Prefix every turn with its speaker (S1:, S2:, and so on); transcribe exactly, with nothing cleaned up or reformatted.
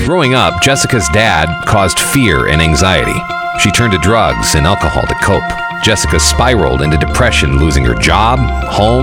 S1: Growing up, Jessica's dad caused fear and anxiety. She turned to drugs and alcohol to cope. Jessica spiraled into depression, losing her job, home,